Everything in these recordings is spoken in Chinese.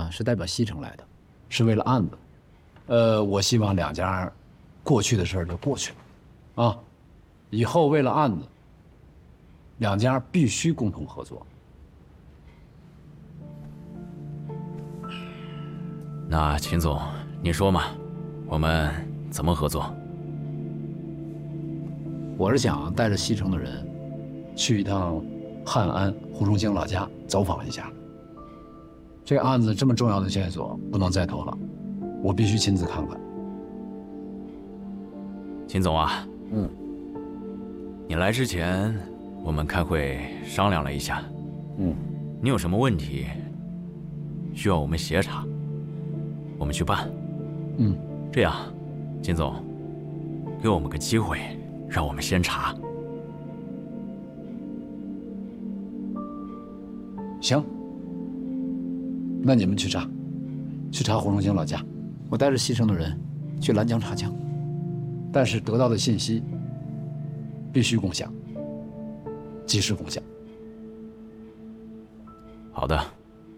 呢是代表西城来的，是为了案子。我希望两家过去的事儿就过去了，啊，以后为了案子，两家必须共同合作。 那秦总，你说嘛，我们怎么合作？ 我是想带着西城的人，去一趟汉安胡忠兴老家走访一下。这个案子这么重要的线索，不能再拖了，我必须亲自看看。 秦总啊，你来之前，我们开会商量了一下，你有什么问题需要我们协查，我们去办。这样，秦总，给我们个机会，让我们先查。 行，那你们去查，去查胡忠兴老家，我带着西城的人去兰江查枪，但是得到的信息必须共享，及时共享。 好的。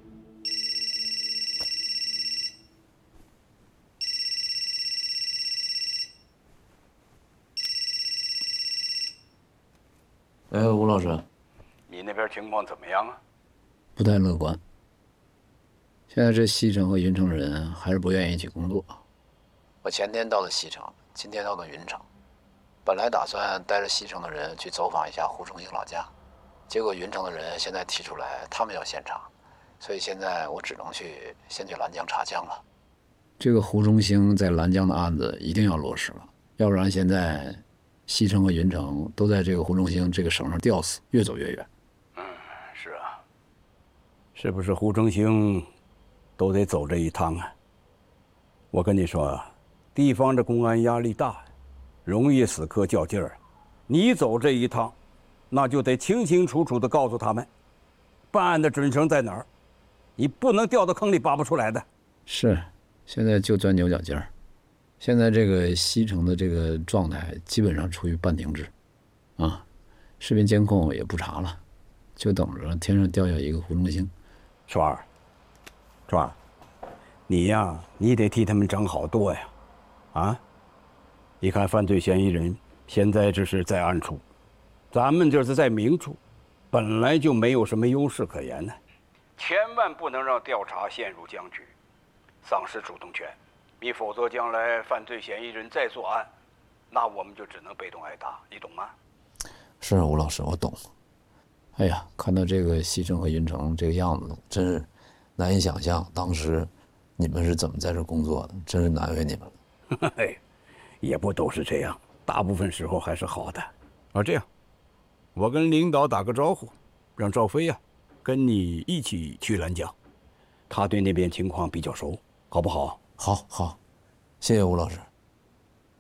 吴老师， 你那边情况怎么样啊？ 不太乐观。现在这西城和云城人还是不愿意一起工作。我前天到了西城，今天到了云城，本来打算带着西城的人去走访一下胡忠兴老家，结果云城的人现在提出来他们要先查，所以现在我只能先去兰江查枪了。这个胡忠兴在兰江的案子一定要落实了，要不然现在西城和云城都在这个胡忠兴这个绳上吊死，越走越远。 是啊，是不是胡忠兴都得走这一趟啊？我跟你说，地方的公安压力大，容易死磕较劲儿。你走这一趟，那就得清清楚楚地告诉他们，办案的准绳在哪儿，你不能掉到坑里拔不出来的。 是，现在就钻牛角尖儿。现在这个西城的这个状态基本上处于半停滞，啊，视频监控也不查了，就等着天上掉下一个胡忠兴。 川儿，你呀，你得替他们整好多呀，啊！你看犯罪嫌疑人现在这是在暗处，咱们这是在明处，本来就没有什么优势可言呢。千万不能让调查陷入僵局，丧失主动权。你否则将来犯罪嫌疑人再作案，那我们就只能被动挨打，你懂吗？ 是吴老师，我懂。哎呀，看到这个西城和云城这个样子，真是难以想象当时你们是怎么在这工作的，真是难为你们了。 嘿，也不都是这样，大部分时候还是好的。这样，我跟领导打个招呼，让赵飞呀跟你一起去兰江，他对那边情况比较熟，好不好？ 好，谢谢吴老师。